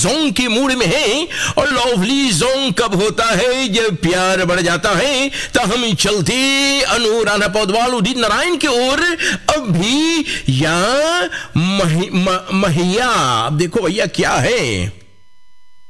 जोंग के मूड में हैं और लवली जोंग कब होता है जब प्यार बढ़ जाता है। तो हम चलते अनुराधा पौडवाल उदित नारायण की ओर। अभी या महिया, अब देखो भैया क्या है,